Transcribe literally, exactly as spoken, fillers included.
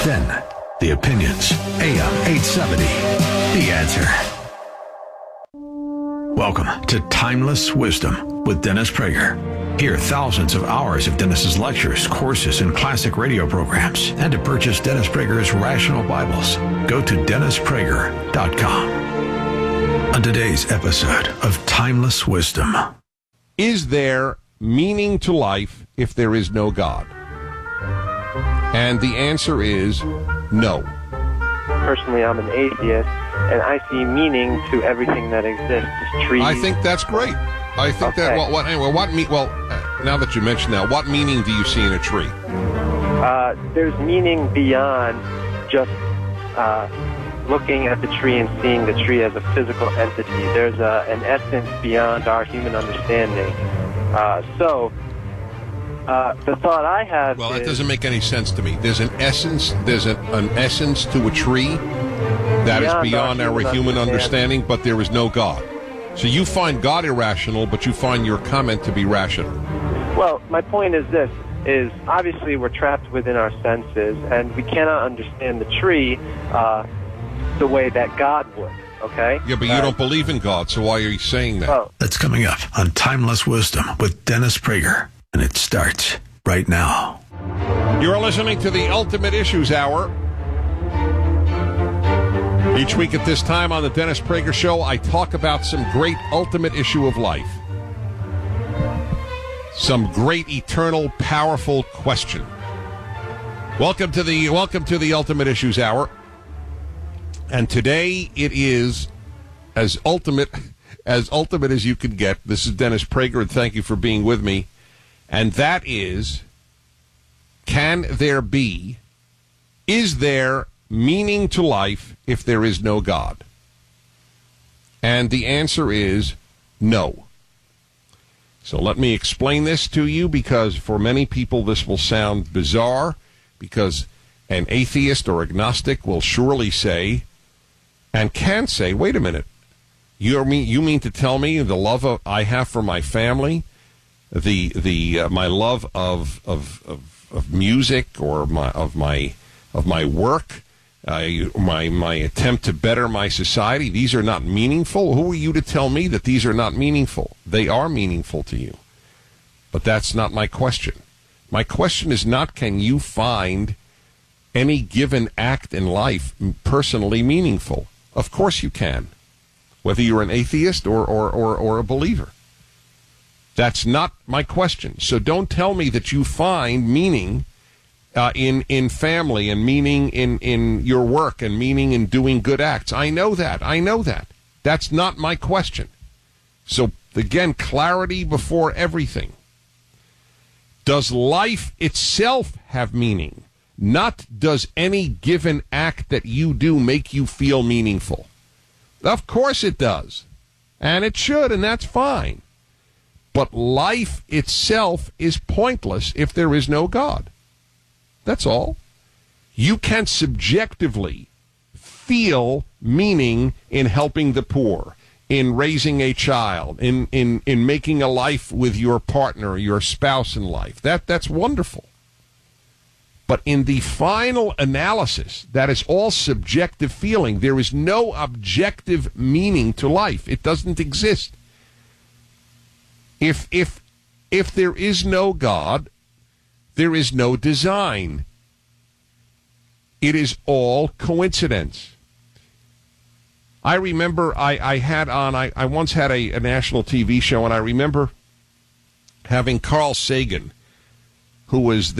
Then, the opinions. A M eight seventy. The Answer. Welcome to Timeless Wisdom with Dennis Prager. Hear thousands of hours of Dennis's lectures, courses, and classic radio programs. And to purchase Dennis Prager's Rational Bibles, go to dennis prager dot com. On today's episode of Timeless Wisdom. Is there meaning to life if there is no God? And the answer is no. Personally, I'm an atheist, and I see meaning to everything that exists. Trees. I think that's great. I think okay. that, well, what, anyway, what me, well, uh, now that you mention that, what meaning do you see in a tree? Uh, there's meaning beyond just uh, looking at the tree and seeing the tree as a physical entity. There's a, an essence beyond our human understanding. Uh, so, uh, the thought I have Well, is, that doesn't make any sense to me. There's an essence, there's an, an essence to a tree that is beyond our human, our human understanding, understanding, but there is no God. So you find God irrational, but you find your comment to be rational. Well, my point is this, is obviously we're trapped within our senses, and we cannot understand the tree uh, the way that God would, okay? Yeah, but you uh, don't believe in God, so why are you saying that? Well, That's coming up on Timeless Wisdom with Dennis Prager, and it starts right now. You're listening to the Ultimate Issues Hour. Each week at this time on the Dennis Prager Show, I talk about some great ultimate issue of life. Some great, eternal, powerful question. Welcome to the welcome to the Ultimate Issues Hour. And today it is as ultimate as ultimate as you can get. This is Dennis Prager, and thank you for being with me. And that is, can there be, is there meaning to life if there is no God? And the answer is no. So let me explain this to you, because for many people this will sound bizarre, because an atheist or agnostic will surely say, and can say, wait a minute, you mean you mean to tell me the love of, I have for my family, the the uh, my love of of, of of music or my of my of my work, uh, my my attempt to better my society, these are not meaningful? Who are you to tell me that these are not meaningful? They are meaningful to you. But that's not my question. My question is not, can you find any given act in life personally meaningful? Of course you can, whether you're an atheist or, or, or, or a believer. That's not my question. So don't tell me that you find meaning uh, in in family and meaning in, in your work and meaning in doing good acts. I know that. I know that. That's not my question. So, again, clarity before everything. Does life itself have meaning? Not does any given act that you do make you feel meaningful. Of course it does. And it should, and that's fine. But life itself is pointless if there is no God. That's all. You can subjectively feel meaning in helping the poor, in raising a child, in, in, in making a life with your partner, your spouse in life. That that's wonderful. But in the final analysis, that is all subjective feeling. There is no objective meaning to life. It doesn't exist. If if if there is no God, there is no design. It is all coincidence. I remember I, I had on, I, I once had a, a national T V show, and I remember having Carl Sagan, who was